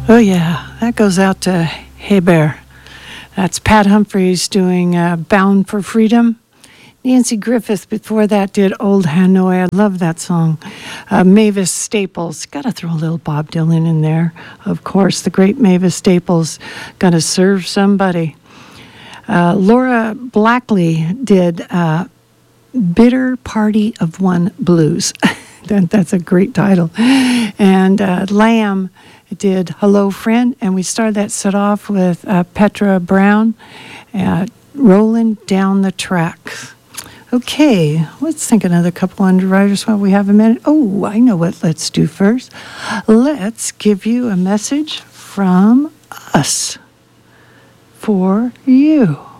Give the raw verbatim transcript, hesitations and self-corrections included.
Oh, yeah, that goes out to Hey Bear. That's Pat Humphries doing uh, Bound for Freedom. Nancy Griffith before that did Old Hanoi. I love that song. Uh, Mavis Staples. Got to throw a little Bob Dylan in there. Of course, the great Mavis Staples. Got to serve somebody. Uh, Laura Blackley did uh, Bitter Party of One Blues. that, that's a great title. And uh, Lamb did Hello Friend, and we started that set off with uh, Petra Brown, uh, Rolling Down the Tracks. Okay, let's think another couple underwriters while we have a minute. Oh, I know what let's do first. Let's give you a message from us for you.